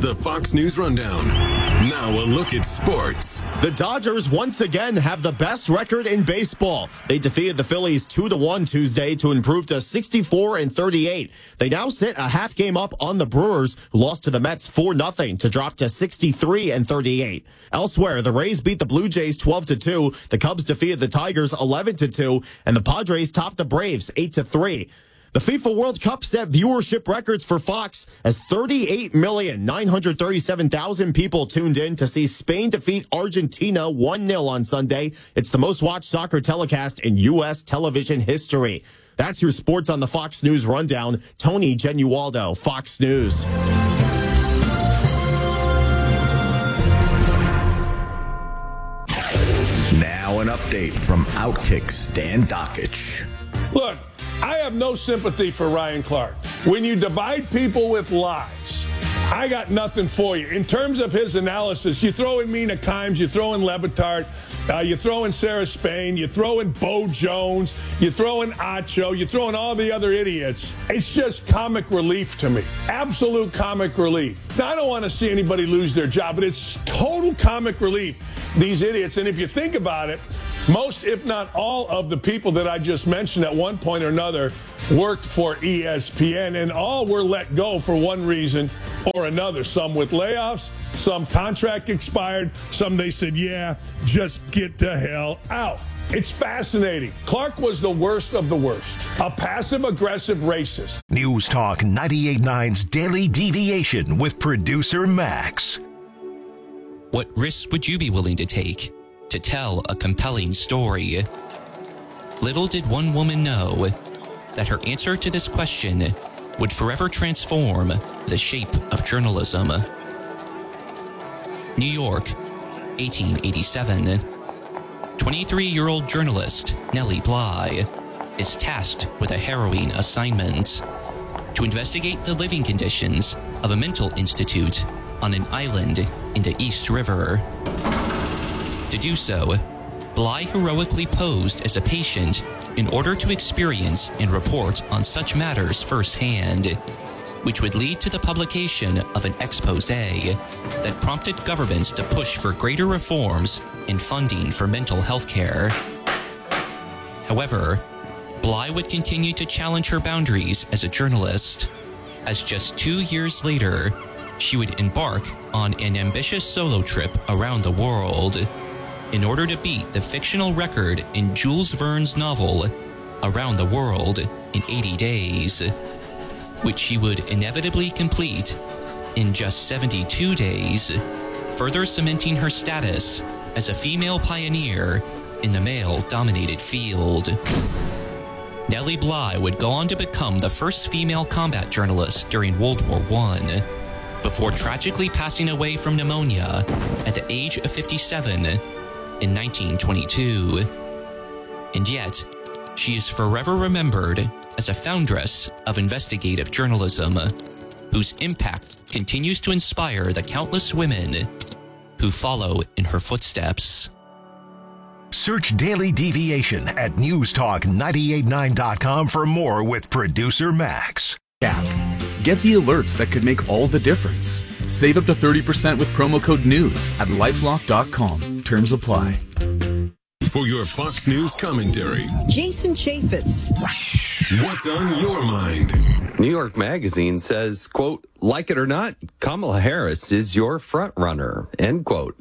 the Fox News Rundown. Now a look at sports. The Dodgers once again have the best record in baseball. They defeated the Phillies 2-1 Tuesday to improve to 64-38. They now sit a half game up on the Brewers, who lost to the Mets 4-0 to drop to 63-38. Elsewhere, the Rays beat the Blue Jays 12-2. The Cubs defeated the Tigers 11-2, and the Padres topped the Braves 8-3. The FIFA World Cup set viewership records for Fox as 38,937,000 people tuned in to see Spain defeat Argentina 1-0 on Sunday. It's the most watched soccer telecast in U.S. television history. That's your sports on the Fox News Rundown. Tony Genualdo, Fox News. Now an update from Outkick Stan Dakich. Look, I have no sympathy for Ryan Clark. When you divide people with lies, I got nothing for you. In terms of his analysis, you throw in Mina Kimes, you throw in Lebitard, you throw in Sarah Spain, you throw in Bo Jones, you throw in Acho, you throw in all the other idiots. It's just comic relief to me. Absolute comic relief. Now, I don't want to see anybody lose their job, but it's total comic relief, these idiots. And if you think about it, most, if not all, of the people that I just mentioned at one point or another worked for ESPN, and all were let go for one reason or another. Some with layoffs, some contract expired, some they said, yeah, just get the hell out. It's fascinating. Clark was the worst of the worst, a passive-aggressive racist. News Talk 98.9's Daily Deviation with producer Max. What risks would you be willing to take to tell a compelling story? Little did one woman know that her answer to this question would forever transform the shape of journalism. New York, 1887. 23-year-old journalist Nellie Bly is tasked with a harrowing assignment to investigate the living conditions of a mental institute on an island in the East River. To do so, Bly heroically posed as a patient in order to experience and report on such matters firsthand, which would lead to the publication of an expose that prompted governments to push for greater reforms in funding for mental health care. However, Bly would continue to challenge her boundaries as a journalist, as just 2 years later, she would embark on an ambitious solo trip around the world in order to beat the fictional record in Jules Verne's novel, Around the World in 80 Days, which she would inevitably complete in just 72 days, further cementing her status as a female pioneer in the male-dominated field. Nellie Bly would go on to become the first female combat journalist during World War I, before tragically passing away from pneumonia at the age of 57 in 1922. And yet, she is forever remembered as a foundress of investigative journalism, whose impact continues to inspire the countless women who follow in her footsteps. Search Daily Deviation at newstalk989.com for more with producer Max. App. Get the alerts that could make all the difference. Save up to 30% with promo code NEWS at LifeLock.com. Terms apply. For your Fox News commentary, Jason Chaffetz. What's on your mind? New York Magazine says, quote, like it or not, Kamala Harris is your front runner, end quote.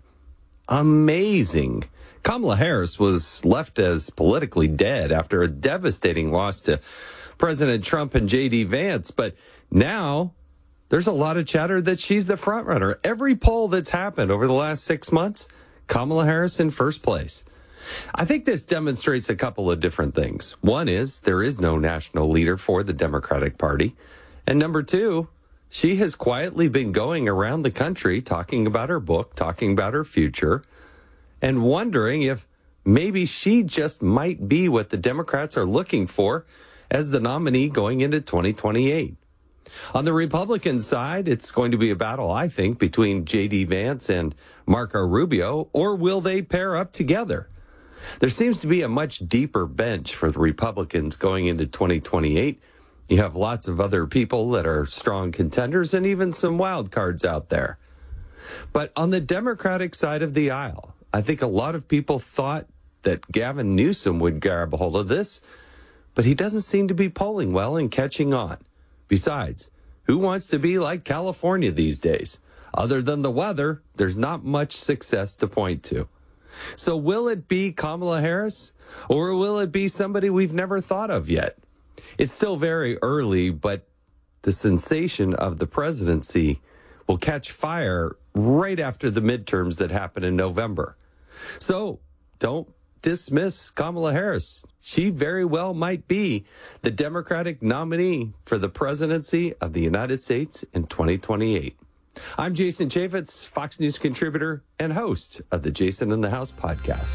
Amazing. Kamala Harris was left as politically dead after a devastating loss to President Trump and J.D. Vance, but now there's a lot of chatter that she's the front runner. Every poll that's happened over the last 6 months, Kamala Harris in first place. I think this demonstrates a couple of different things. One is there is no national leader for the Democratic Party. And number two, she has quietly been going around the country talking about her book, talking about her future, and wondering if maybe she just might be what the Democrats are looking for as the nominee going into 2028. On the Republican side, it's going to be a battle, I think, between J.D. Vance and Marco Rubio, or will they pair up together? There seems to be a much deeper bench for the Republicans going into 2028, You have lots of other people that are strong contenders and even some wild cards out there. But on the Democratic side of the aisle, I think a lot of people thought that Gavin Newsom would grab a hold of this, but he doesn't seem to be polling well and catching on. Besides, who wants to be like California these days? Other than the weather, there's not much success to point to. So will it be Kamala Harris, or will it be somebody we've never thought of yet? It's still very early, but the sensation of the presidency will catch fire right after the midterms that happen in November. So don't dismiss Kamala Harris. She very well might be the Democratic nominee for the presidency of the United States in 2028. I'm Jason Chaffetz, Fox News contributor and host of the Jason in the House podcast.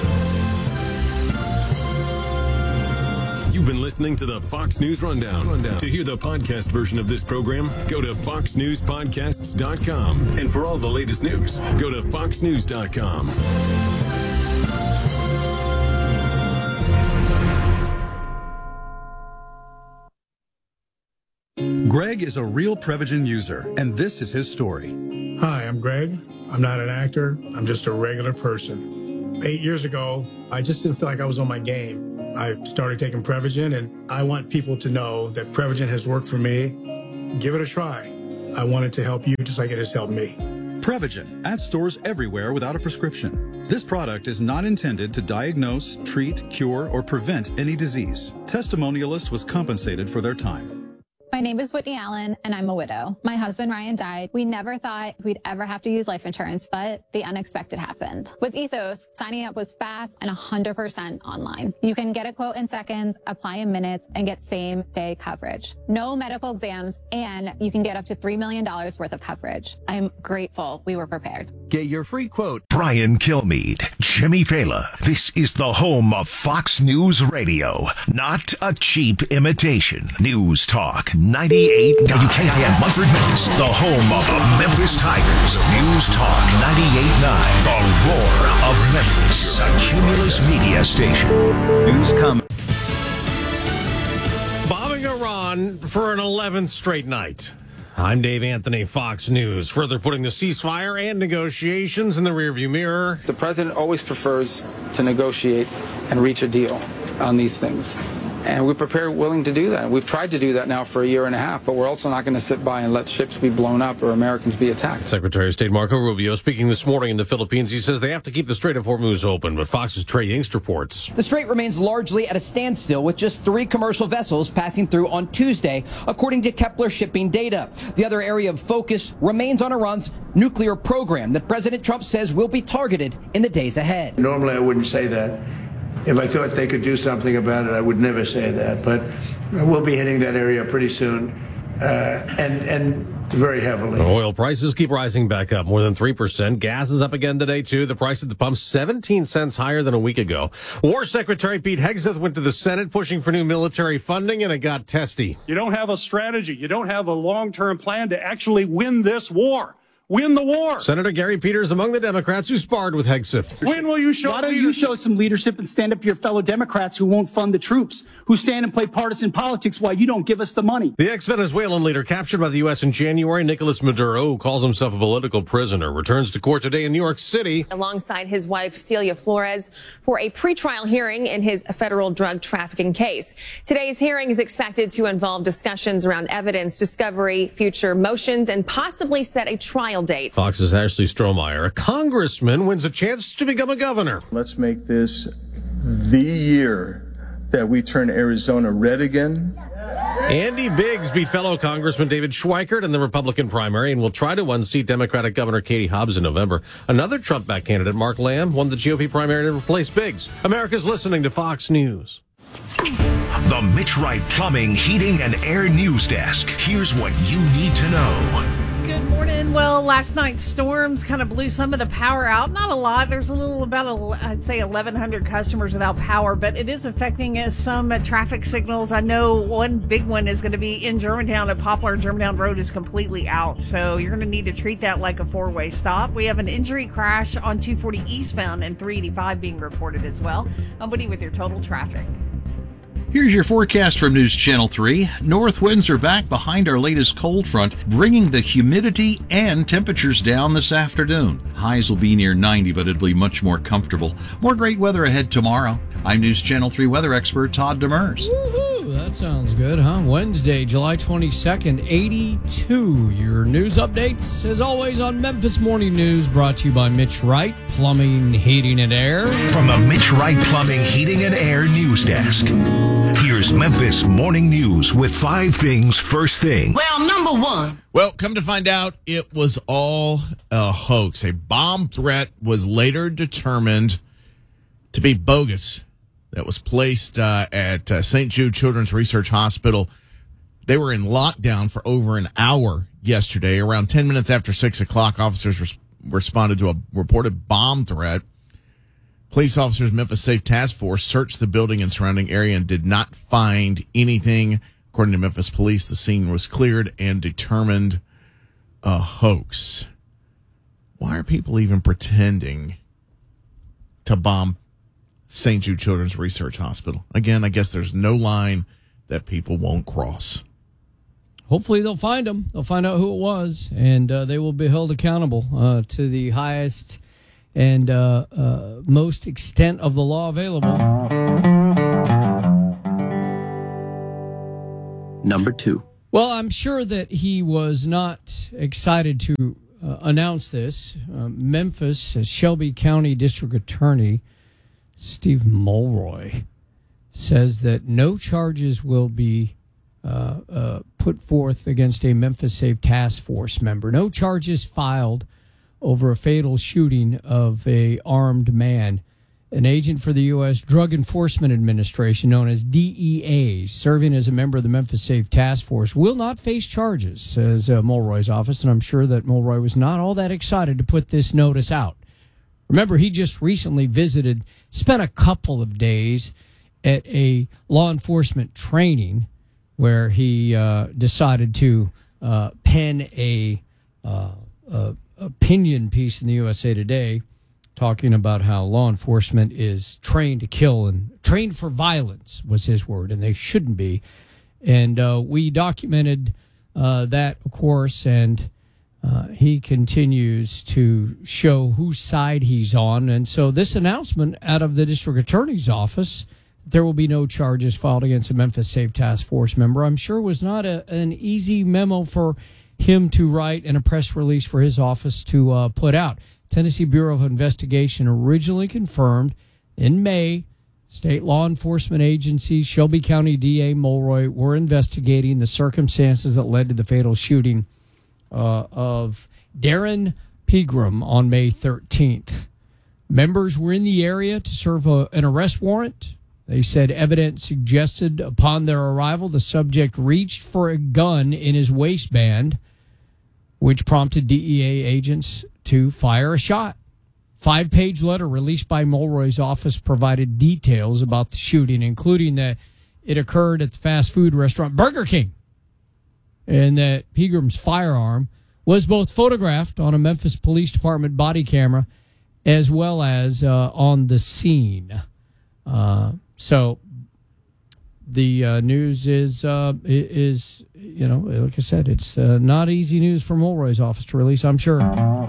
You've been listening to the Fox News Rundown. To hear the podcast version of this program, go to foxnewspodcasts.com. And for all the latest news, go to foxnews.com. Greg is a real Prevagen user, and this is his story. Hi, I'm Greg. I'm not an actor. I'm just a regular person. 8 years ago, I just didn't feel like I was on my game. I started taking Prevagen, and I want people to know that Prevagen has worked for me. Give it a try. I want it to help you just like it has helped me. Prevagen at stores everywhere without a prescription. This product is not intended to diagnose, treat, cure, or prevent any disease. Testimonialist was compensated for their time. My name is Whitney Allen, and I'm a widow. My husband, Ryan, died. We never thought we'd ever have to use life insurance, but the unexpected happened. With Ethos, signing up was fast and 100% online. You can get a quote in seconds, apply in minutes, and get same-day coverage. No medical exams, and you can get up to $3 million worth of coverage. I'm grateful we were prepared. Get your free quote. Brian Kilmeade, Jimmy Fallon. This is the home of Fox News Radio, not a cheap imitation. News Talk 98 WKIM Munford, Memphis, the home of the Memphis Tigers. News Talk 98.9, the roar of Memphis, a Cumulus media station. News coming. Bombing Iran for an 11th straight night. I'm Dave Anthony, Fox News. Further putting the ceasefire and negotiations in the rearview mirror. The president always prefers to negotiate and reach a deal on these things. And we're prepared, willing to do that. We've tried to do that now for a year and a half, but we're also not going to sit by and let ships be blown up or Americans be attacked. Secretary of State Marco Rubio speaking this morning in the Philippines. He says they have to keep the Strait of Hormuz open, but Fox's Trey Yingst reports. The strait remains largely at a standstill with just 3 commercial vessels passing through on Tuesday, according to Kepler shipping data. The other area of focus remains on Iran's nuclear program that President Trump says will be targeted in the days ahead. Normally, I wouldn't say that. If I thought they could do something about it, I would never say that. But we'll be hitting that area pretty soon, and very heavily. Oil prices keep rising back up more than 3%. Gas is up again today, too. The price at the pump 17 cents higher than a week ago. War Secretary Pete Hegseth went to the Senate pushing for new military funding, and it got testy. You don't have a strategy. You don't have a long-term plan to actually win this war. Win the war. Senator Gary Peters among the Democrats who sparred with Hegseth. When will you show Why don't you show some leadership and stand up to your fellow Democrats who won't fund the troops, who stand and play partisan politics while you don't give us the money? The ex-Venezuelan leader captured by the U.S. in January, Nicolas Maduro, who calls himself a political prisoner, returns to court today in New York City. Alongside his wife, Celia Flores, for a pretrial hearing in his federal drug trafficking case. Today's hearing is expected to involve discussions around evidence discovery, future motions, and possibly set a trial date. Fox's Ashley Strohmeyer, a congressman, wins a chance to become a governor. Let's make this the year that we turn Arizona red again. Andy Biggs beat fellow Congressman David Schweikert in the Republican primary and will try to unseat Democratic Governor Katie Hobbs in November. Another Trump-backed candidate, Mark Lamb, won the GOP primary to replace Biggs. America's listening to Fox News. The Mitch Wright Plumbing, Heating, and Air News Desk. Here's what you need to know. Good morning. Well, last night's storms kind of blew some of the power out. Not a lot. There's I'd say 1,100 customers without power, but it is affecting some traffic signals. I know one big one is going to be in Germantown at Poplar and Germantown Road is completely out. So you're going to need to treat that like a 4-way stop. We have an injury crash on 240 eastbound and 385 being reported as well. I'm Woody with your total traffic. Here's your forecast from News Channel 3. North winds are back behind our latest cold front, bringing the humidity and temperatures down this afternoon. Highs will be near 90, but it'll be much more comfortable. More great weather ahead tomorrow. I'm News Channel 3 weather expert Todd Demers. Woohoo! That sounds good, huh? Wednesday, July 22nd, 82. Your news updates, as always, on Memphis Morning News, brought to you by Mitch Wright, Plumbing, Heating, and Air. From the Mitch Wright Plumbing, Heating, and Air News Desk, here's Memphis Morning News with 5 things first thing. Well, number one. Well, come to find out, it was all a hoax. A bomb threat was later determined to be bogus. That was placed at St. Jude Children's Research Hospital. They were in lockdown for over an hour yesterday. Around 10 minutes after 6 o'clock, officers responded to a reported bomb threat. Police officers, Memphis Safe Task Force, searched the building and surrounding area and did not find anything. According to Memphis police, the scene was cleared and determined a hoax. Why are people even pretending to bomb St. Jude Children's Research Hospital? Again, I guess there's no line that people won't cross. Hopefully they'll find them. They'll find out who it was, and they will be held accountable to the highest and most extent of the law available. Number two. Well, I'm sure that he was not excited to announce this. Memphis, Shelby County District Attorney Steve Mulroy says that no charges will be put forth against a Memphis Safe Task Force member. No charges filed over a fatal shooting of a armed man. An agent for the U.S. Drug Enforcement Administration, known as DEA, serving as a member of the Memphis Safe Task Force, will not face charges, says Mulroy's office, and I'm sure that Mulroy was not all that excited to put this notice out. Remember, he just recently spent a couple of days at a law enforcement training where he decided to pen a opinion piece in the USA Today talking about how law enforcement is trained to kill and trained for violence was his word, and they shouldn't be. And we documented that, of course, and he continues to show whose side he's on. And so this announcement out of the district attorney's office, there will be no charges filed against a Memphis Safe Task Force member, I'm sure was not an easy memo for him to write and a press release for his office to put out. Tennessee Bureau of Investigation originally confirmed in May state law enforcement agency Shelby County DA Mulroy were investigating the circumstances that led to the fatal shooting of Darren Pegram on May 13th. Members were in the area to serve an arrest warrant. They said evidence suggested upon their arrival the subject reached for a gun in his waistband, which prompted DEA agents to fire a shot. 5-page letter released by Mulroy's office provided details about the shooting, including that it occurred at the fast food restaurant Burger King, and that Pegram's firearm was both photographed on a Memphis Police Department body camera as well as on the scene. So the news is, you know, like I said, it's not easy news for Mulroy's office to release, I'm sure.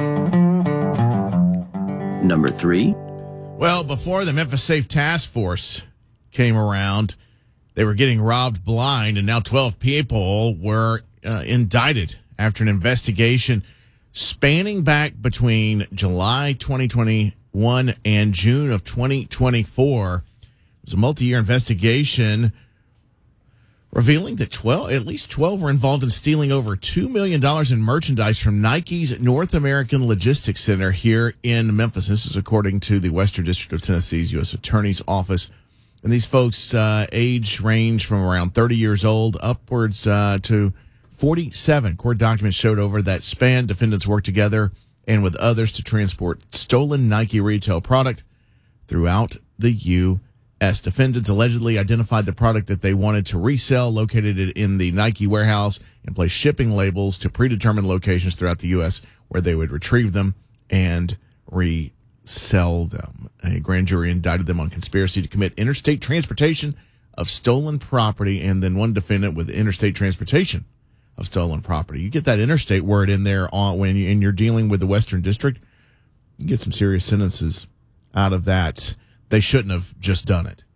Number three. Well, before the Memphis Safe Task Force came around, they were getting robbed blind, and now 12 people were indicted after an investigation spanning back between July 2021 and June of 2024. It was a multi-year investigation revealing that at least 12 were involved in stealing over $2 million in merchandise from Nike's North American Logistics Center here in Memphis. This is according to the Western District of Tennessee's U.S. Attorney's Office. And these folks' age range from around 30 years old upwards to 47. Court documents showed over that span. Defendants worked together and with others to transport stolen Nike retail product throughout the U.S. Defendants allegedly identified the product that they wanted to resell, located it in the Nike warehouse, and placed shipping labels to predetermined locations throughout the U.S. where they would retrieve them and resell them. A grand jury indicted them on conspiracy to commit interstate transportation of stolen property, and then one defendant with interstate transportation of stolen property. You get that interstate word in there when you're dealing with the Western District, you get some serious sentences out of that. They shouldn't have just done it.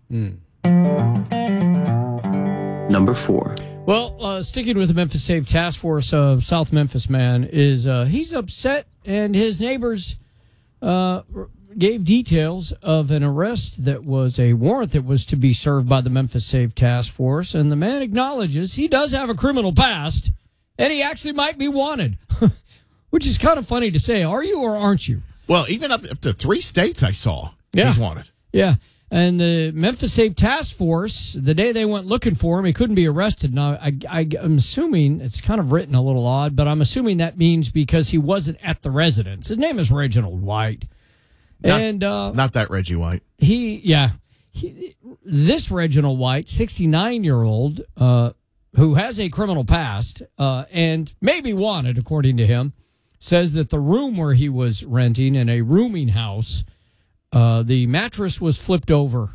Number 4. Well, sticking with the Memphis Safe Task Force, South Memphis man is he's upset, and his neighbors gave details of an arrest that was a warrant that was to be served by the Memphis Safe Task Force, and the man acknowledges he does have a criminal past, and he actually might be wanted, which is kind of funny to say. Are you or aren't you? Well, even up to 3 states I saw he's wanted. Yeah. And the Memphis Safe Task Force, the day they went looking for him, he couldn't be arrested. Now, I'm assuming, it's kind of written a little odd, but I'm assuming that means because he wasn't at the residence. His name is Reginald White. Not that Reggie White. This Reginald White, 69-year-old, who has a criminal past and may be wanted, according to him, says that the room where he was renting in a rooming house, the mattress was flipped over.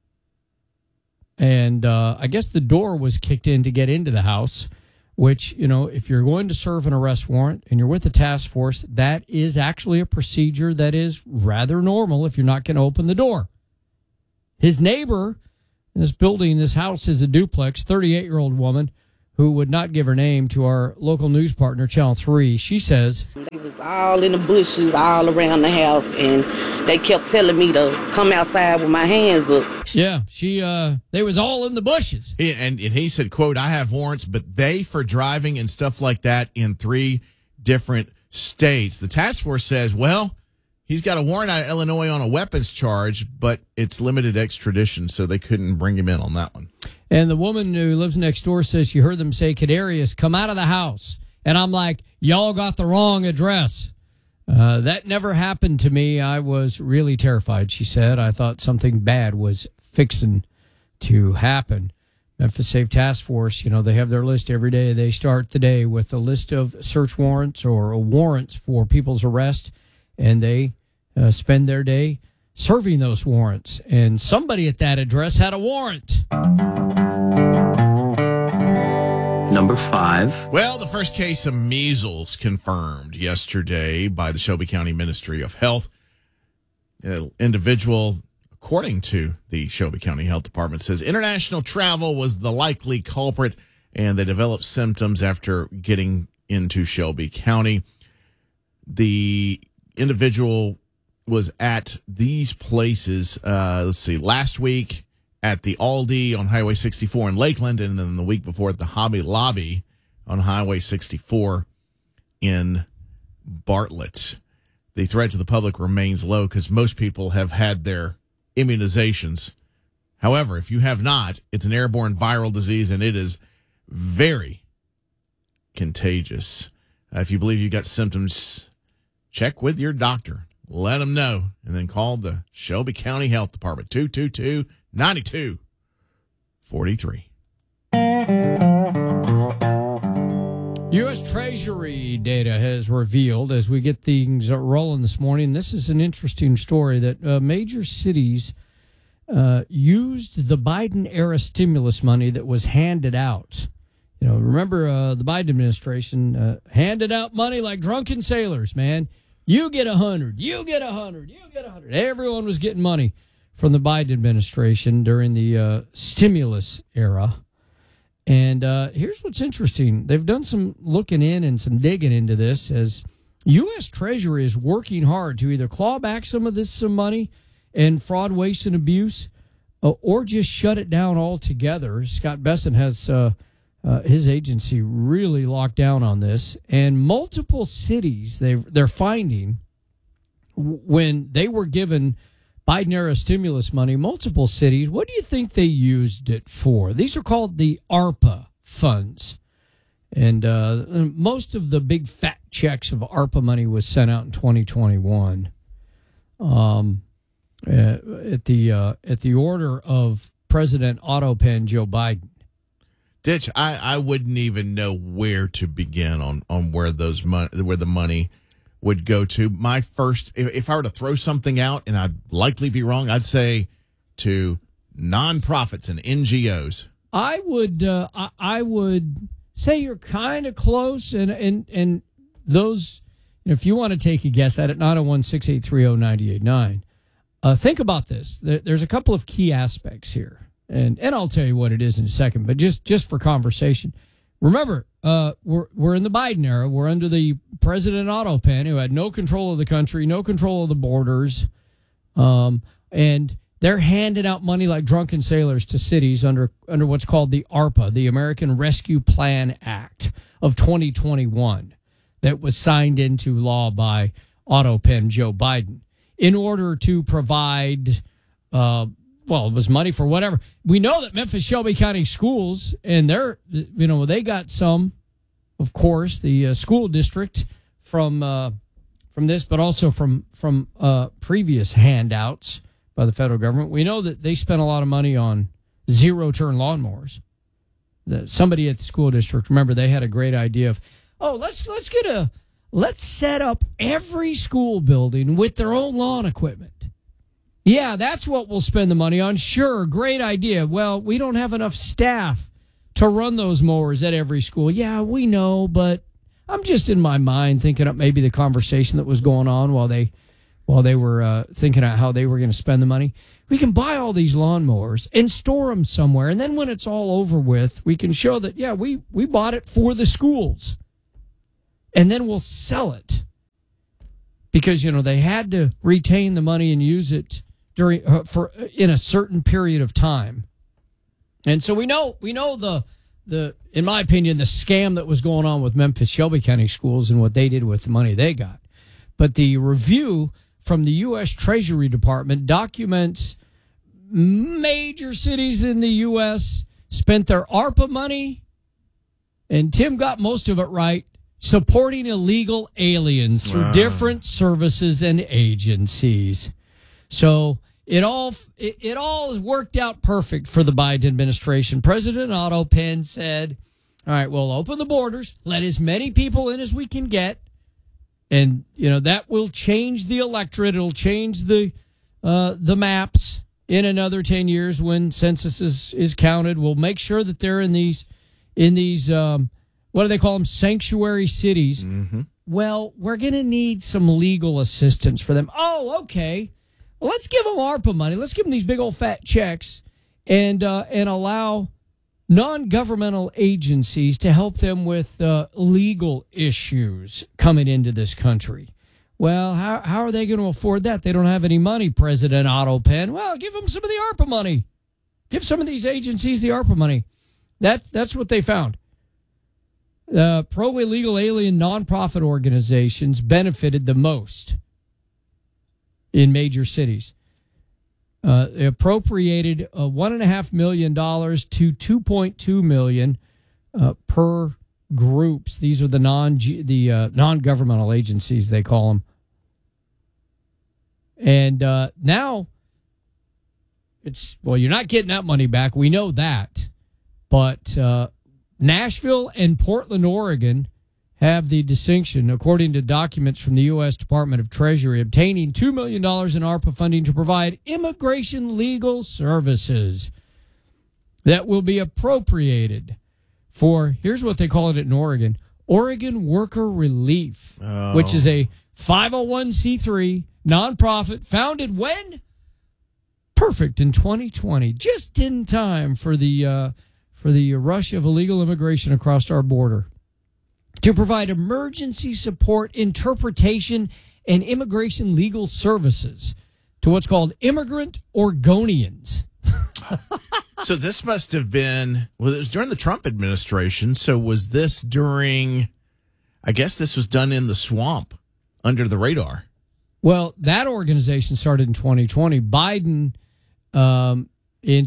And I guess the door was kicked in to get into the house, which, if you're going to serve an arrest warrant and you're with the task force, that is actually a procedure that is rather normal if you're not going to open the door. His neighbor in this building, this house is a duplex, 38-year-old woman who would not give her name to our local news partner, Channel 3. She says, they was all in the bushes all around the house, and they kept telling me to come outside with my hands up. Yeah, they was all in the bushes. And he said, quote, I have warrants, but they for driving and stuff like that in 3 different states. The task force says, well, he's got a warrant out of Illinois on a weapons charge, but it's limited extradition, so they couldn't bring him in on that one. And the woman who lives next door says she heard them say, Kadarius, come out of the house. And I'm like, y'all got the wrong address. That never happened to me. I was really terrified, she said. I thought something bad was fixing to happen. Memphis Safe Task Force, they have their list every day. They start the day with a list of search warrants or warrants for people's arrest, and they spend their day serving those warrants. And somebody at that address had a warrant. Number 5. Well, the first case of measles confirmed yesterday by the Shelby County Ministry of Health. An individual, according to the Shelby County Health Department, says international travel was the likely culprit, and they developed symptoms after getting into Shelby County. The individual was at these places, last week at the Aldi on Highway 64 in Lakeland, and then the week before at the Hobby Lobby on Highway 64 in Bartlett. The threat to the public remains low because most people have had their immunizations. However, if you have not, it's an airborne viral disease, and it is very contagious. If you believe you got symptoms, check with your doctor. Let them know, and then call the Shelby County Health Department, 222-9243. U.S. Treasury data has revealed, as we get things rolling this morning, this is an interesting story, that major cities used the Biden-era stimulus money that was handed out. Remember the Biden administration handed out money like drunken sailors, man. You get 100, you get 100, you get 100. Everyone was getting money from the Biden administration during the stimulus era. And here's what's interesting. They've done some looking in and some digging into this, as U.S. Treasury is working hard to either claw back some of this money and fraud, waste, and abuse, or just shut it down altogether. Scott Besson has his agency really locked down on this. And multiple cities, they're finding, when they were given Biden-era stimulus money, multiple cities, what do you think they used it for? These are called the ARPA funds. And most of the big fat checks of ARPA money was sent out in 2021 at the order of President Autopen Joe Biden. Ditch, I wouldn't even know where to begin on where the money would go to. My first, if I were to throw something out, and I'd likely be wrong, I'd say to nonprofits and NGOs. I would say you're kind of close, and those, if you want to take a guess at it, 901-683-0989. Think about this. There's a couple of key aspects here, and I'll tell you what it is in a second. But just for conversation, remember, we're in the Biden era. We're under the President Otto Penn, who had no control of the country, no control of the borders, and they're handing out money like drunken sailors to cities under what's called the ARPA, the American Rescue Plan Act of 2021, that was signed into law by Otto Penn, Joe Biden, in order to provide, it was money for whatever. We know that Memphis Shelby County schools, and they got some, of course, the school district from this, but also from previous handouts by the federal government. We know that they spent a lot of money on zero-turn lawnmowers. Somebody at the school district, remember, they had a great idea of, let's set up every school building with their own lawn equipment. Yeah, that's what we'll spend the money on. Sure, great idea. Well, we don't have enough staff to run those mowers at every school. Yeah, we know, but I'm just in my mind thinking up maybe the conversation that was going on while they were thinking out how they were going to spend the money. We can buy all these lawnmowers and store them somewhere, and then when it's all over with, we can show that, yeah, we bought it for the schools. And then we'll sell it because, they had to retain the money and use it in a certain period of time. And so we know the in my opinion, the scam that was going on with Memphis Shelby County schools and what they did with the money they got. But the review from the U.S. Treasury Department documents major cities in the U.S. spent their ARPA money, and Tim got most of it right, supporting illegal aliens through different services and agencies. So it all has worked out perfect for the Biden administration. President Otto Penn said, all right, we'll open the borders, let as many people in as we can get. And, that will change the electorate. It'll change the maps in another 10 years when census is counted. We'll make sure that they're in these what do they call them? Sanctuary cities. Mm-hmm. Well, we're going to need some legal assistance for them. Oh, okay. Well, let's give them ARPA money. Let's give them these big old fat checks and allow non-governmental agencies to help them with legal issues coming into this country. Well, how are they going to afford that? They don't have any money, President Otto Penn. Well, give them some of the ARPA money. Give some of these agencies the ARPA money. That's what they found. Pro-illegal alien nonprofit organizations benefited the most in major cities. They appropriated $1.5 million to $2.2 million per groups. These are the non-governmental agencies, they call them. And now you're not getting that money back. We know that, but Nashville and Portland, Oregon have the distinction, according to documents from the U.S. Department of Treasury, obtaining $2 million in ARPA funding to provide immigration legal services that will be appropriated for, here's what they call it in Oregon, Oregon Worker Relief, which is a 501c3 nonprofit founded when? Perfect, in 2020, just in time for the rush of illegal immigration across our border, to provide emergency support, interpretation, and immigration legal services to what's called immigrant Oregonians. So this must have been, it was during the Trump administration. So was this during, I guess this was done in the swamp, under the radar. Well, that organization started in 2020. Biden, in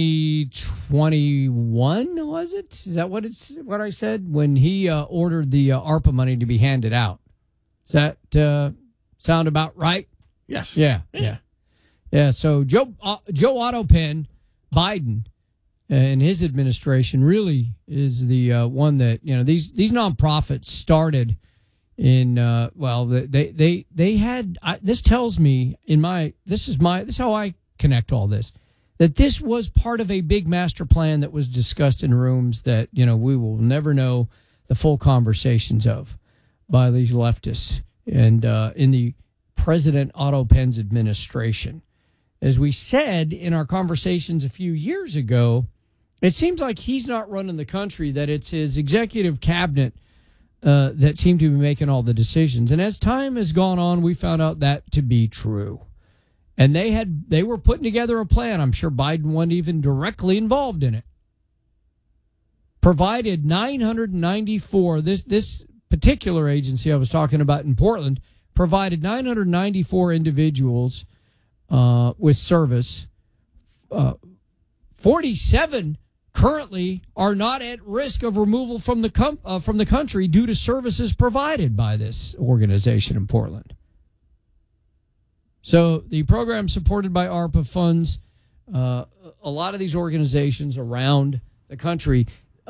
2021, was it? Is that what I said? When he ordered the ARPA money to be handed out. Does that sound about right? Yes. Yeah. So Joe Otto Penn, Biden, and his administration really is the one that, these nonprofits started in, they had, this tells me this is how I connect all this. that this was part of a big master plan that was discussed in rooms that, we will never know the full conversations of by these leftists and in the President Otto Pence administration. As we said in our conversations a few years ago, it seems like he's not running the country, that it's his executive cabinet that seem to be making all the decisions. And as time has gone on, we found out that to be true. And they were putting together a plan. I'm sure Biden wasn't even directly involved in it. Provided 994, this particular agency I was talking about in Portland, provided 994 individuals with service. 47 currently are not at risk of removal from the country due to services provided by this organization in Portland. So the program supported by ARPA funds a lot of these organizations around the country.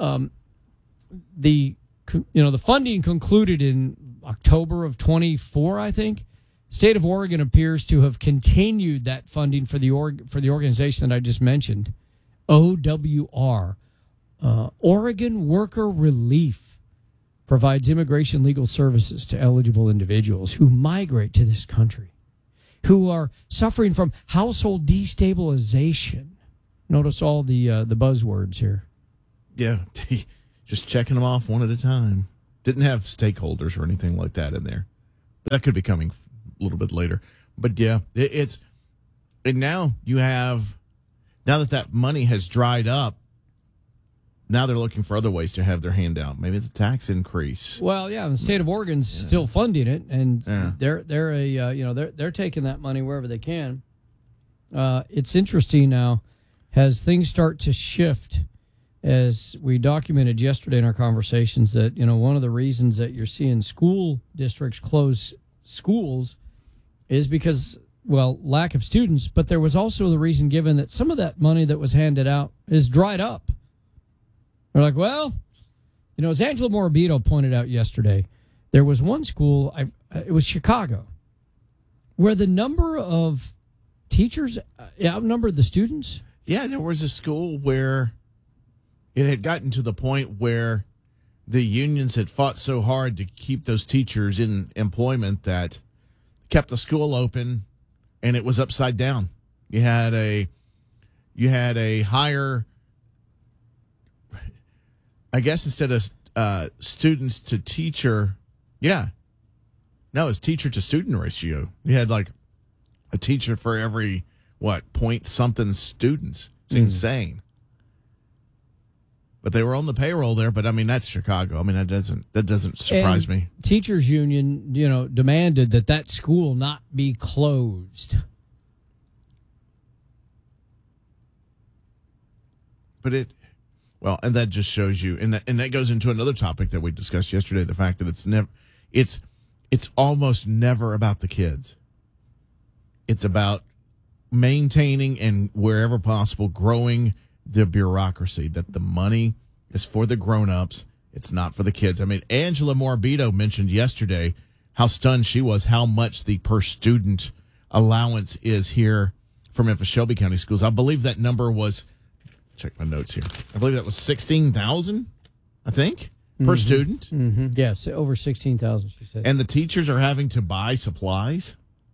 The funding concluded in October of 24, I think. State of Oregon appears to have continued that funding for the organization that I just mentioned. OWR, Oregon Worker Relief, provides immigration legal services to eligible individuals who migrate to this country, who are suffering from household destabilization. Notice all the buzzwords here. Yeah, just checking them off one at a time. Didn't have stakeholders or anything like that in there. But that could be coming a little bit later. But yeah, and now you have, now that money has dried up, now they're looking for other ways to have their hand out. Maybe it's a tax increase. Well, yeah, the state of Oregon's still funding it, and they're taking that money wherever they can. It's interesting now as things start to shift. As we documented yesterday in our conversations, that one of the reasons that you're seeing school districts close schools is because, lack of students, but there was also the reason given that some of that money that was handed out is dried up. They're like, as Angela Morabito pointed out yesterday, there was one school, it was Chicago, where the number of teachers outnumbered the students. Yeah, there was a school where it had gotten to the point where the unions had fought so hard to keep those teachers in employment that kept the school open, and it was upside down. You had a higher, I guess, instead of students to teacher, it's teacher to student ratio. You had like a teacher for every point something students. It's insane. But they were on the payroll there. But I mean, that's Chicago. I mean, that doesn't surprise me. Teachers union, demanded that school not be closed. But and that just shows you, and that goes into another topic that we discussed yesterday: the fact that it's almost never about the kids. It's about maintaining and wherever possible growing the bureaucracy, that the money is for the grown-ups. It's not for the kids. I mean, Angela Morabito mentioned yesterday how stunned she was how much the per student allowance is here for Memphis Shelby County schools. I believe that number was, check my notes here, I believe that was $16,000, I think, per student. Mm-hmm. Yes, over $16,000, she said. And the teachers are having to buy supplies.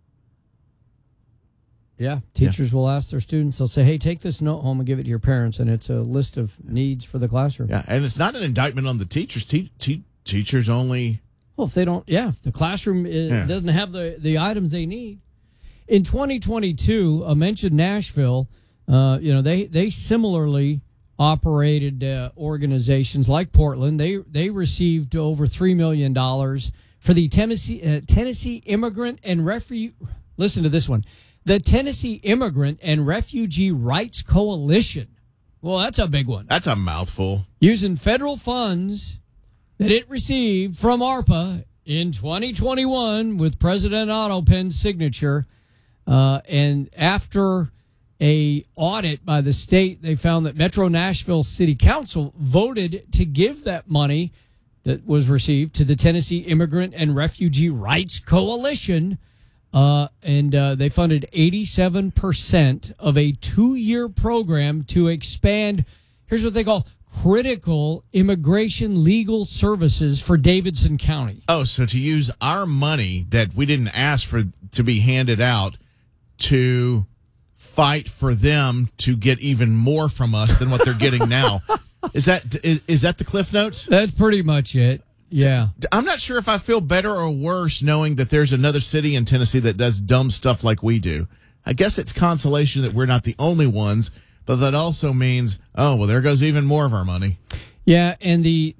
Yeah, teachers will ask their students, they'll say, hey, take this note home and give it to your parents, and it's a list of needs for the classroom. Yeah, and it's not an indictment on the teachers. Teachers only... Well, if they don't, if the classroom doesn't have the items they need. In 2022, I mentioned Nashville, they similarly operated organizations like Portland. They received over $3 million for the Tennessee Immigrant and Refugee... Listen to this one. The Tennessee Immigrant and Refugee Rights Coalition. Well, that's a big one. That's a mouthful. Using federal funds that it received from ARPA in 2021 with President Otto Pence's signature. And after a audit by the state, they found that Metro Nashville City Council voted to give that money that was received to the Tennessee Immigrant and Refugee Rights Coalition. and they funded 87% of a 2-year program to expand. Here's what they call critical immigration legal services for Davidson County. Oh, so to use our money that we didn't ask for to be handed out to fight for them to get even more from us than what they're getting now. Is that the Cliff Notes? That's pretty much it. Yeah. I'm not sure if I feel better or worse knowing that there's another city in Tennessee that does dumb stuff like we do. I guess it's consolation that we're not the only ones, but that also means, oh, well, there goes even more of our money. Yeah, and the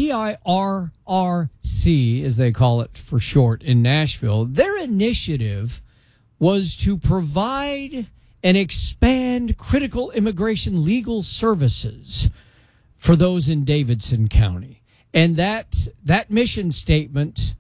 TIRRC, as they call it for short in Nashville, their initiative was to provide and expand critical immigration legal services for those in Davidson County. And that mission statement,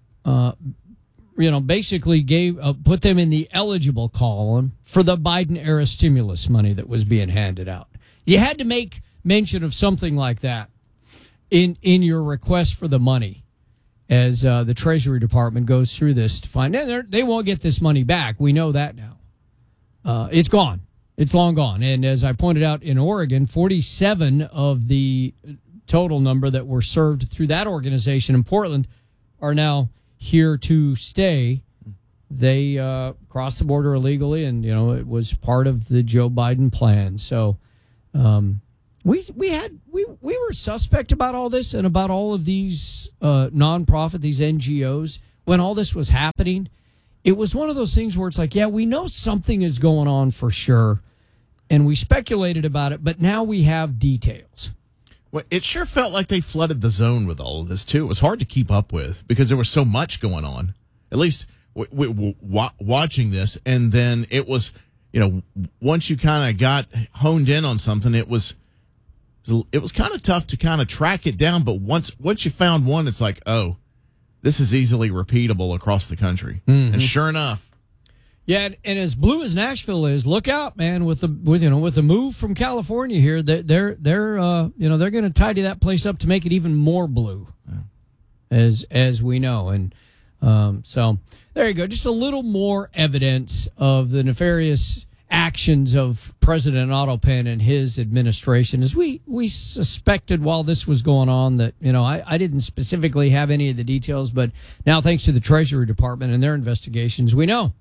basically put them in the eligible column for the Biden-era stimulus money that was being handed out. You had to make mention of something like that in your request for the money as the Treasury Department goes through this to find out they won't get this money back. We know that now. It's gone. It's long gone. And as I pointed out in Oregon, 47 of the total number that were served through that organization in Portland are now here to stay. They crossed the border illegally, and it was part of the Joe Biden plan. So we were suspect about all this and about all of these nonprofit, these NGOs when all this was happening. It was one of those things where it's like, yeah, we know something is going on for sure, and we speculated about it, but now we have details. Well, it sure felt like they flooded the zone with all of this, too. It was hard to keep up with because there was so much going on, at least watching this. And then it was, once you kind of got honed in on something, it was kind of tough to kind of track it down. But once you found one, it's like, oh, this is easily repeatable across the country. Mm-hmm. And sure enough. Yeah, and as blue as Nashville is, look out, man! With the move from California here, they're going to tidy that place up to make it even more blue, as we know. And so there you go, just a little more evidence of the nefarious actions of President Otto Penn and his administration, as we suspected while this was going on. That I didn't specifically have any of the details, but now thanks to the Treasury Department and their investigations, we know.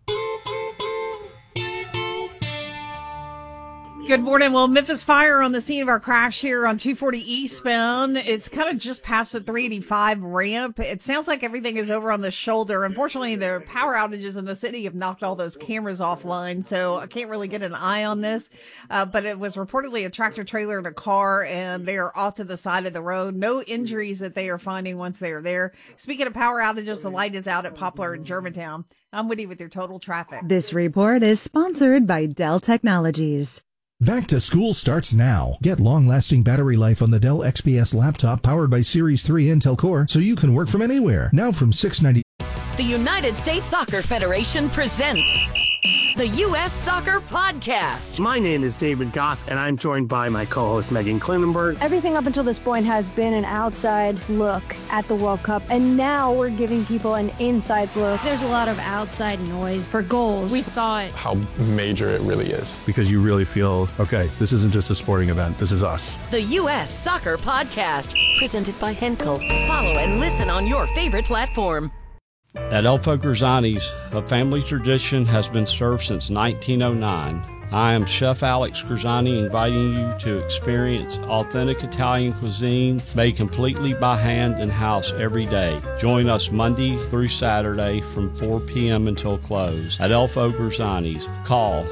Good morning. Well, Memphis Fire on the scene of our crash here on 240 eastbound. It's kind of just past the 385 ramp. It sounds like everything is over on the shoulder. Unfortunately, the power outages in the city have knocked all those cameras offline, so I can't really get an eye on this. But it was reportedly a tractor trailer and a car, and they are off to the side of the road. No injuries that they are finding once they are there. Speaking of power outages, the light is out at Poplar and Germantown. I'm Woody with your total traffic. This report is sponsored by Dell Technologies. Back to school starts now. Get long-lasting battery life on the Dell XPS laptop powered by Series 3 Intel Core so you can work from anywhere. Now from $690. The United States Soccer Federation presents the U.S. Soccer Podcast. My name is David Goss, and I'm joined by my co-host Megan Klinenberg. Everything up until this point has been an outside look at the World Cup, and now we're giving people an inside look. There's a lot of outside noise for goals. We thought how major it really is. Because you really feel, okay, this isn't just a sporting event, this is us. The U.S. Soccer Podcast, presented by Henkel. Follow and listen on your favorite platform. At El Foguerzani's, a family tradition has been served since 1909. I am Chef Alex Gurzani, inviting you to experience authentic Italian cuisine made completely by hand in-house every day. Join us Monday through Saturday from 4 p.m. until close at El Foguerzani's. Call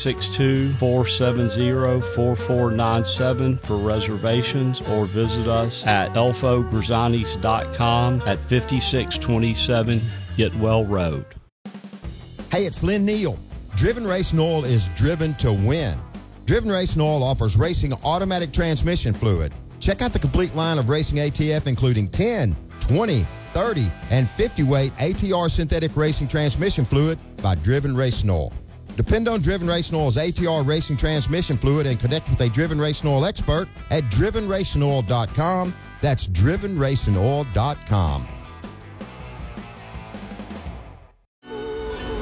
662-470-4497 for reservations or visit us at elfoguerzanis.com at 5627 Getwell Road. Hey, it's Lynn Neal. Driven Racing Oil is driven to win. Driven Racing Oil offers racing automatic transmission fluid. Check out the complete line of racing ATF, including 10, 20, 30, and 50-weight ATR synthetic racing transmission fluid by Driven Racing Oil. Depend on Driven Racing Oil's ATR racing transmission fluid and connect with a Driven Racing Oil expert at drivenracingoil.com. That's drivenracingoil.com.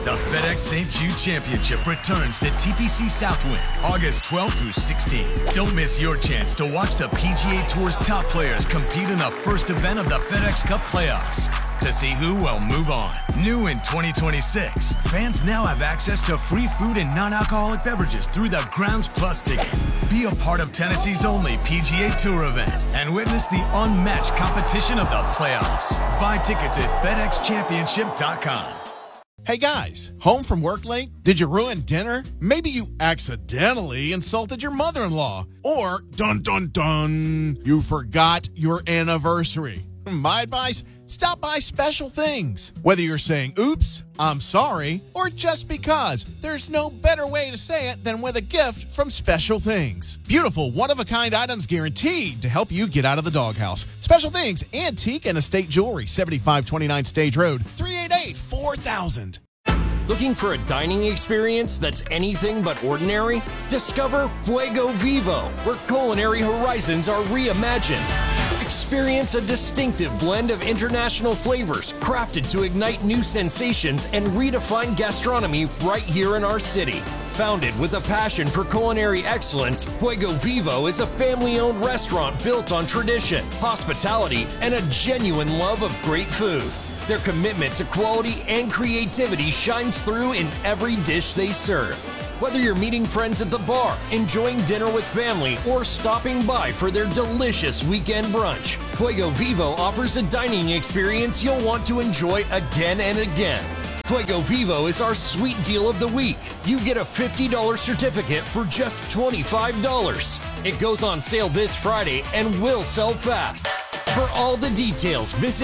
The FedEx St. Jude Championship returns to TPC Southwind August 12th through 16th. Don't miss your chance to watch the PGA Tour's top players compete in the first event of the FedEx Cup playoffs. To see who will move on. New in 2026, fans now have access to free food and non-alcoholic beverages through the Grounds Plus ticket. Be a part of Tennessee's only PGA Tour event and witness the unmatched competition of the playoffs. Buy tickets at FedExChampionship.com. Hey guys, home from work late? Did you ruin dinner? Maybe you accidentally insulted your mother-in-law. Or, dun dun dun, you forgot your anniversary. My advice, stop by Special Things. Whether you're saying, oops, I'm sorry, or just because, there's no better way to say it than with a gift from Special Things. Beautiful, one-of-a-kind items guaranteed to help you get out of the doghouse. Special Things, antique and estate jewelry, 7529 Stage Road, 388-4000. Looking for a dining experience that's anything but ordinary? Discover Fuego Vivo, where culinary horizons are reimagined. Experience a distinctive blend of international flavors crafted to ignite new sensations and redefine gastronomy right here in our city. Founded with a passion for culinary excellence, Fuego Vivo is a family-owned restaurant built on tradition, hospitality, and a genuine love of great food. Their commitment to quality and creativity shines through in every dish they serve. Whether you're meeting friends at the bar, enjoying dinner with family, or stopping by for their delicious weekend brunch, Fuego Vivo offers a dining experience you'll want to enjoy again and again. Fuego Vivo is our sweet deal of the week. You get a $50 certificate for just $25. It goes on sale this Friday and will sell fast. For all the details, visit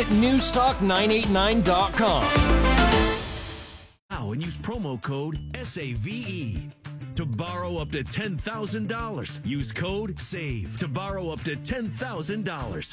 newstalk989.com. Now and use promo code SAVE to borrow up to $10,000. Use code SAVE to borrow up to $10,000.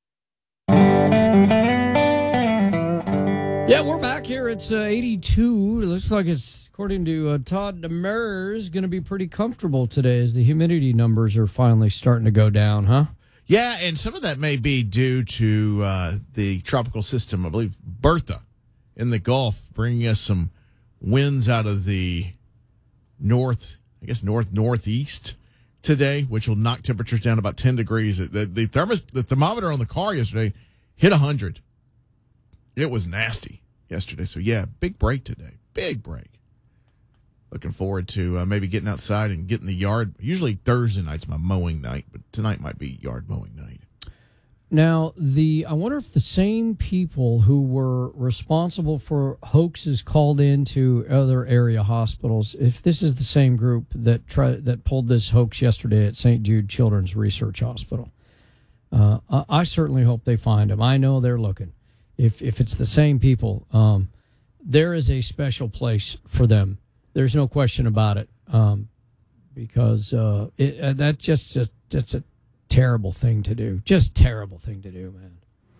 Yeah, we're back here. It's 82. It looks like it's, according to Todd Demers, going to be pretty comfortable today as the humidity numbers are finally starting to go down, huh? Yeah, and some of that may be due to the tropical system, I believe, Bertha in the Gulf, bringing us some winds out of the northeast today, which will knock temperatures down about 10 degrees. The thermometer on the car yesterday hit 100. It was nasty yesterday. So, yeah, big break today. Big break. Looking forward to maybe getting outside and getting the yard. Usually Thursday night's my mowing night, but tonight might be yard mowing night. Now, I wonder if the same people who were responsible for hoaxes called into other area hospitals, if this is the same group that pulled this hoax yesterday at St. Jude Children's Research Hospital. I certainly hope they find them. I know they're looking. If it's the same people, there is a special place for them. There's no question about it, because that's a terrible thing to do. Just terrible thing to do, man.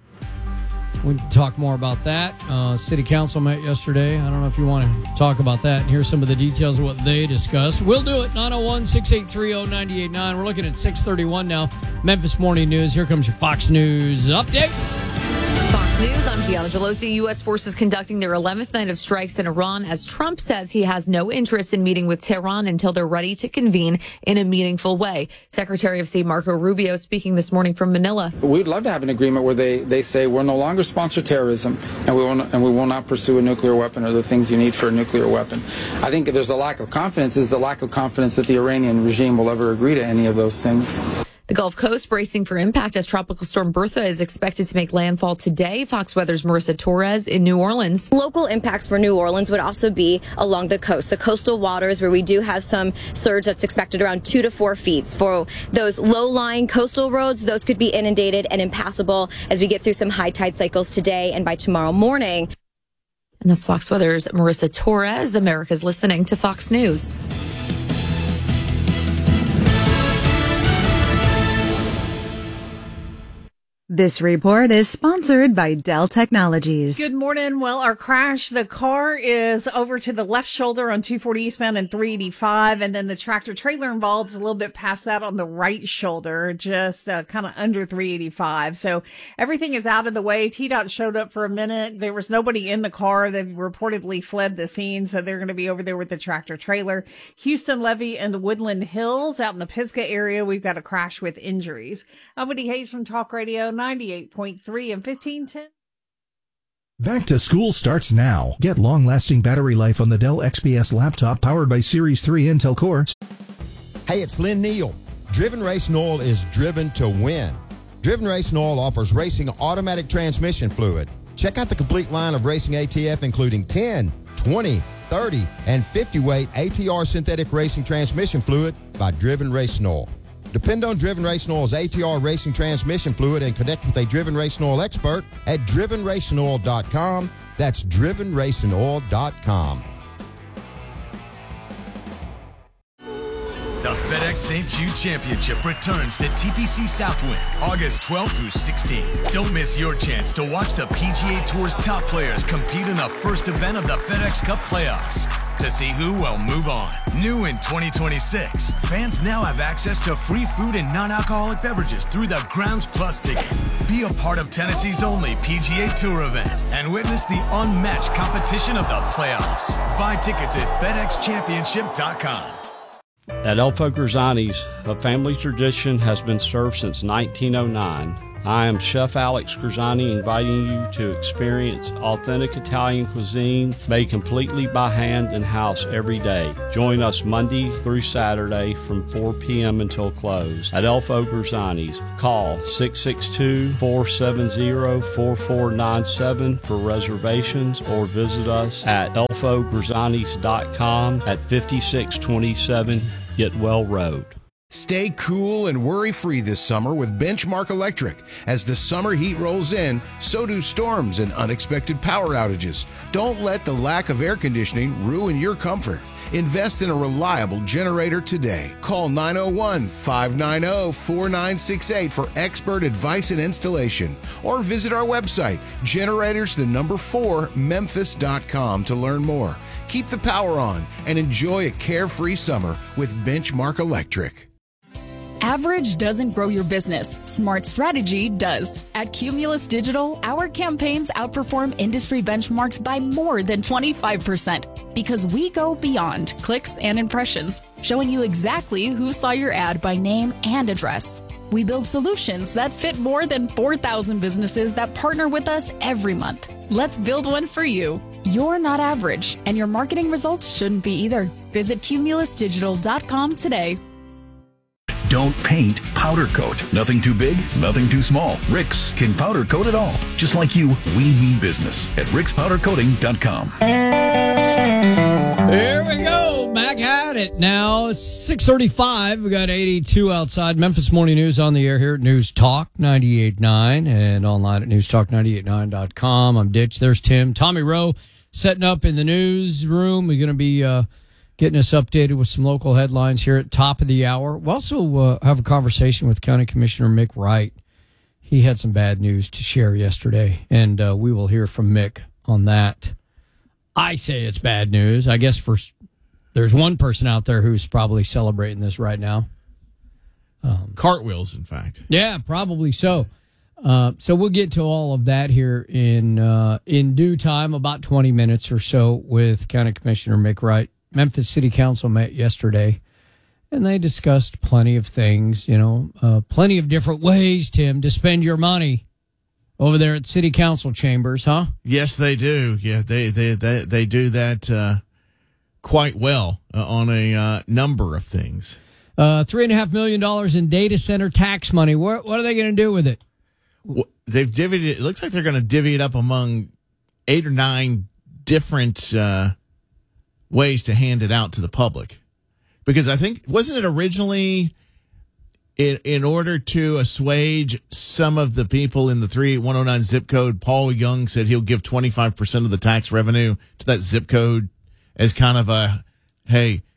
We can talk more about that. City Council met yesterday. I don't know if you want to talk about that and hear some of the details of what they discussed. We'll do it. 901-683-0989. We're looking at 6:31 now. Memphis Morning News. Here comes your Fox News updates. Fox News, I'm Gianna Gelosi. U.S. forces conducting their 11th night of strikes in Iran as Trump says he has no interest in meeting with Tehran until they're ready to convene in a meaningful way. Secretary of State Marco Rubio speaking this morning from Manila. We'd love to have an agreement where they say we'll no longer sponsor terrorism and we will not pursue a nuclear weapon or the things you need for a nuclear weapon. I think if there's a lack of confidence, is the lack of confidence that the Iranian regime will ever agree to any of those things. The Gulf Coast bracing for impact as Tropical Storm Bertha is expected to make landfall today. Fox Weather's Marissa Torres in New Orleans. Local impacts for New Orleans would also be along the coast, the coastal waters where we do have some surge that's expected around 2 to 4 feet. For those low-lying coastal roads, those could be inundated and impassable as we get through some high tide cycles today and by tomorrow morning. And that's Fox Weather's Marissa Torres. America's listening to Fox News. This report is sponsored by Dell Technologies. Good morning. Well, our crash, the car is over to the left shoulder on 240 eastbound and 385, and then the tractor trailer involved is a little bit past that on the right shoulder, just kind of under 385. So everything is out of the way. TDOT showed up for a minute. There was nobody in the car. They've reportedly fled the scene, so they're going to be over there with the tractor trailer. Houston Levee and the Woodland Hills out in the Pisgah area, we've got a crash with injuries. I'm Woody Hayes from Talk Radio 98.3 and 1510. Back to school starts now. Get long-lasting battery life on the Dell XPS laptop powered by Series 3 Intel Core. Hey, it's Lynn Neal. Driven Racing Oil is driven to win. Driven Racing Oil offers racing automatic transmission fluid. Check out the complete line of racing ATF, including 10, 20, 30, and 50-weight ATR synthetic racing transmission fluid by Driven Racing Oil. Depend on Driven Racing Oil's ATR racing transmission fluid and connect with a Driven Racing Oil expert at drivenracingoil.com. That's drivenracingoil.com. The FedEx St. Jude Championship returns to TPC Southwind August 12th through 16th. Don't miss your chance to watch the PGA Tour's top players compete in the first event of the FedEx Cup playoffs. To see who will move on. New in 2026, fans now have access to free food and non-alcoholic beverages through the Grounds Plus ticket. Be a part of Tennessee's only PGA Tour event and witness the unmatched competition of the playoffs. Buy tickets at FedExChampionship.com. At Elfo Grisani's, a family tradition has been served since 1909. I am Chef Alex Grisani, inviting you to experience authentic Italian cuisine made completely by hand and house every day. Join us Monday through Saturday from 4 p.m. until close at Elfo Grisani's. Call 662-470-4497 for reservations or visit us at elfogrisanis.com at 5627 Getwell Road. Stay cool and worry-free this summer with Benchmark Electric. As the summer heat rolls in, so do storms and unexpected power outages. Don't let the lack of air conditioning ruin your comfort. Invest in a reliable generator today. Call 901-590-4968 for expert advice and installation. Or visit our website, generators4memphis.com to learn more. Keep the power on and enjoy a carefree summer with Benchmark Electric. Average doesn't grow your business. Smart strategy does. At Cumulus Digital, our campaigns outperform industry benchmarks by more than 25% because we go beyond clicks and impressions, showing you exactly who saw your ad by name and address. We build solutions that fit more than 4,000 businesses that partner with us every month. Let's build one for you. You're not average, and your marketing results shouldn't be either. Visit cumulusdigital.com today. Don't paint, powder coat. Nothing too big, nothing too small. Rick's can powder coat it all. Just like you, we mean business at rickspowdercoating.com. Here we go. Back at it now. 6:35. We got 82 outside. Memphis Morning News on the air here at News Talk 98.9 and online at newstalk989.com. I'm Ditch. There's Tim. Tommy Rowe setting up in the newsroom. We're going to be getting us updated with some local headlines here at top of the hour. We'll also have a conversation with County Commissioner Mick Wright. He had some bad news to share yesterday, and we will hear from Mick on that. I say it's bad news. I guess there's one person out there who's probably celebrating this right now. Cartwheels, in fact. Yeah, probably so. So we'll get to all of that here in due time, about 20 minutes or so, with County Commissioner Mick Wright. Memphis City Council met yesterday, and they discussed plenty of things, plenty of different ways, Tim, to spend your money over there at City Council chambers, huh? Yes, they do. Yeah, they do that quite well on a number of things. $3.5 million in data center tax money. What are they going to do with it? They've divvied it. It looks like they're going to divvy it up among 8 or 9 different ways to hand it out to the public. Because I think, wasn't it originally in order to assuage some of the people in the 38109 zip code, Paul Young said he'll give 25% of the tax revenue to that zip code as kind of a, hey,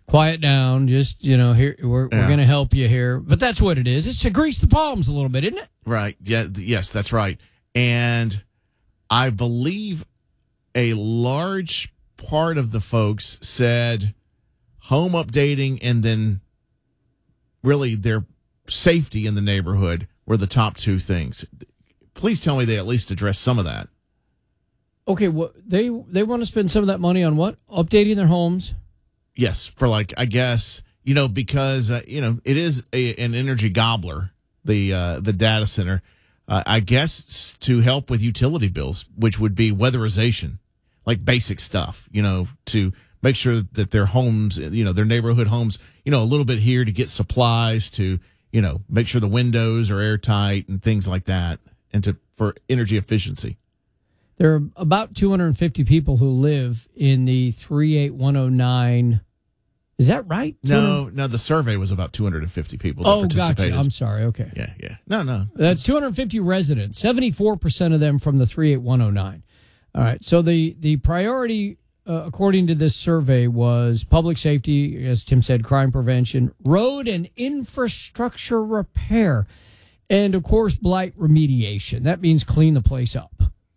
quiet down. Just, here we're going to help you here. But that's what it is. It's to grease the palms a little bit, isn't it? Right. Yeah. Yes, that's right. And I believe a large part of the folks said home updating and then really their safety in the neighborhood were the top two things. Please tell me they at least address some of that. Okay, well, they want to spend some of that money on what? Updating their homes? Yes, for I guess, because, it is an energy gobbler, the data center, I guess to help with utility bills, which would be weatherization, like basic stuff, to make sure that their homes, their neighborhood homes, a little bit here to get supplies to, make sure the windows are airtight and things like that, and for energy efficiency. There are about 250 people who live in the 38109. Is that right? No, the survey was about 250 people that participated. Gotcha. I'm sorry. Okay. Yeah. No. That's 250 residents, 74% of them from the 38109. All right. So the priority, according to this survey, was public safety, as Tim said, crime prevention, road and infrastructure repair, and, of course, blight remediation. That means clean the place up.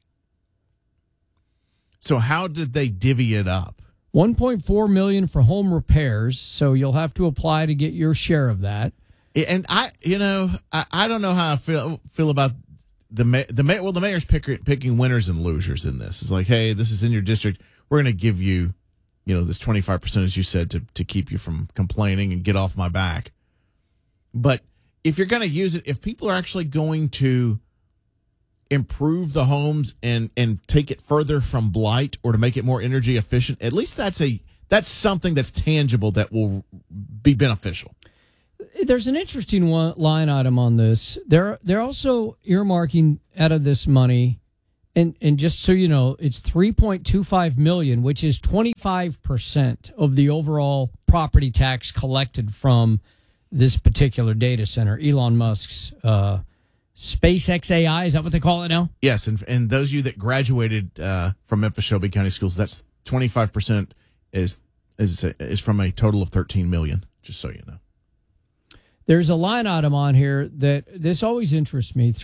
So how did they divvy it up? $1.4 million for home repairs, so you'll have to apply to get your share of that. And I don't know how I feel about the mayor's picking winners and losers in this. It's like, hey, this is in your district. We're going to give you, this 25%, as you said, to keep you from complaining and get off my back. But if you're going to use it, if people are actually going to improve the homes and take it further from blight or to make it more energy efficient, at least that's something that's tangible that will be beneficial. There's an interesting line item on this. They're also earmarking out of this money, and just so you know, it's $3.25 million, which is 25% of the overall property tax collected from this particular data center, Elon Musk's SpaceX AI, is that what they call it now? Yes, and those of you that graduated from Memphis Shelby County Schools, that's 25% is from a total of $13 million. Just so you know, there's a line item on here that this always interests me: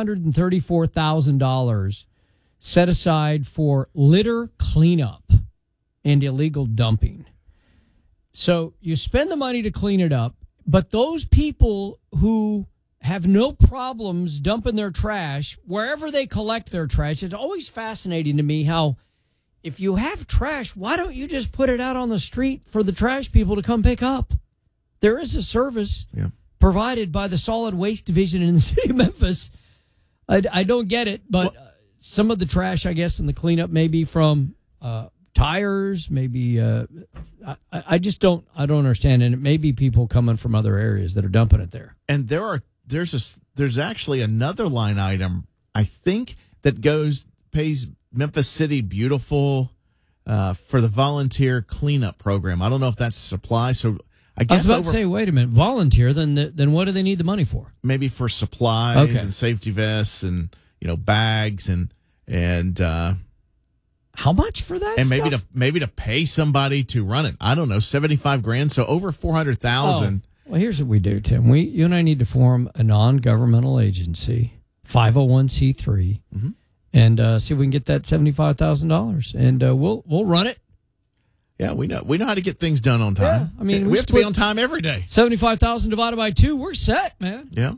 $334,000 set aside for litter cleanup and illegal dumping. So you spend the money to clean it up, but those people who have no problems dumping their trash wherever they collect their trash. It's always fascinating to me how if you have trash, why don't you just put it out on the street for the trash people to come pick up? There is a service provided by the solid waste division in the city of Memphis. I don't get it, but some of the trash, I guess, in the cleanup may be from tires, maybe I don't understand, and it may be people coming from other areas that are dumping it there. And there's actually another line item, I think, that pays Memphis City Beautiful for the volunteer cleanup program. I don't know if that's supply. So I guess I was about to say, wait a minute, volunteer. Then what do they need the money for? Maybe for supplies and safety vests and bags and how much for that? And stuff? maybe to pay somebody to run it. I don't know, $75,000. So over $400,000. Well, here's what we do, Tim. You and I need to form a non-governmental agency, 501c3, and see if we can get that $75,000, and we'll run it. Yeah, we know how to get things done on time. Yeah, I mean, we have to be on time every day. 75,000 divided by 2, we're set, man. Yeah.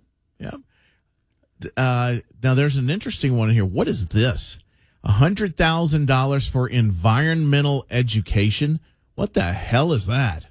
Now there's an interesting one here. What is this? $100,000 for environmental education. What the hell is that?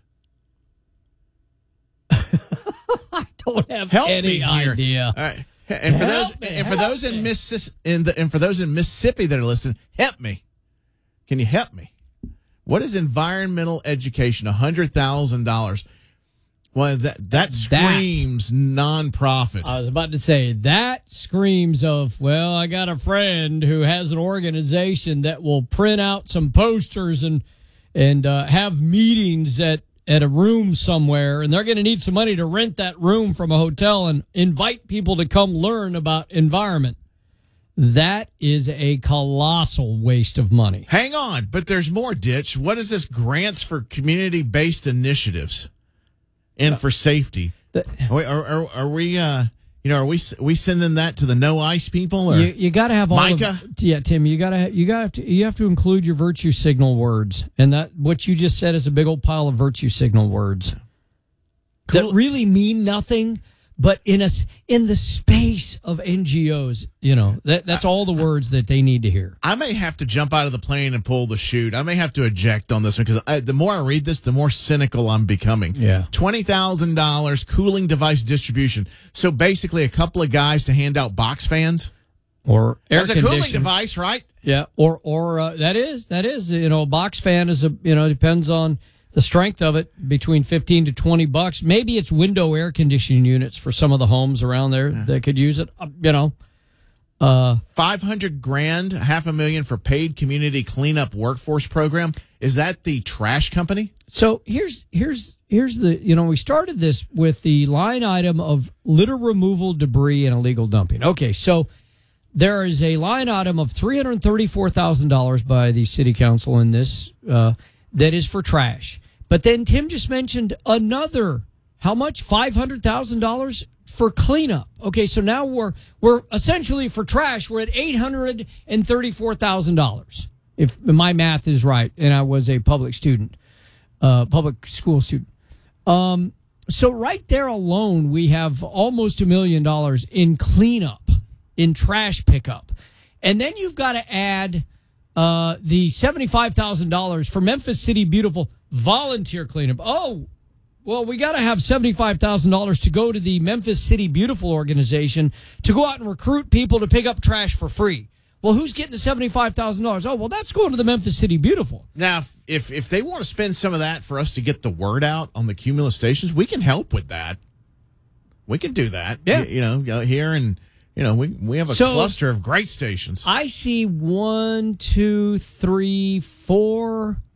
I don't have any idea. All right. And for those in Mississippi that are listening, help me. Can you help me? What is environmental education? $100,000. Well, that screams nonprofit. I was about to say that screams of, well, I got a friend who has an organization that will print out some posters and have meetings at a room somewhere, and they're going to need some money to rent that room from a hotel and invite people to come learn about environment. That is a colossal waste of money. Hang on, but there's more, Ditch. What is this? Grants for community-based initiatives and for safety. Are we are we sending that to the No Ice people? Or You got to have all Micah? Tim. You have to include your virtue signal words, and that what you just said is a big old pile of virtue signal words that really mean nothing. But in the space of NGOs, that's all the words that they need to hear. I may have to jump out of the plane and pull the chute. I may have to eject on this one because the more I read this, the more cynical I'm becoming. Yeah. $20,000 cooling device distribution. So basically a couple of guys to hand out box fans. Or air That's a cooling device, right? Yeah. Or that is, a box fan is depends on the strength of it, between $15 to $20. Maybe it's window air conditioning units for some of the homes around there that could use it. $500,000, $500,000 for paid community cleanup workforce program. Is that the trash company? So here's the we started this with the line item of litter removal, debris, and illegal dumping. Okay, so there is a line item of $334,000 by the city council in this. That is for trash. But then Tim just mentioned another, how much? $500,000 for cleanup. Okay, so now we're essentially for trash, we're at $834,000. If my math is right, and I was a public school student. So right there alone, we have almost $1 million in cleanup, in trash pickup. And then you've got to add the $75,000 for Memphis City Beautiful volunteer cleanup. Oh, well, we got to have $75,000 to go to the Memphis City Beautiful organization to go out and recruit people to pick up trash for free. Well, who's getting the $75,000? Oh, well, that's going to the Memphis City Beautiful. Now, if they want to spend some of that for us to get the word out on the Cumulus stations, we can help with that. We can do that. Yeah. Here and... we have a cluster of great stations. I see 1, 2, 3, 4,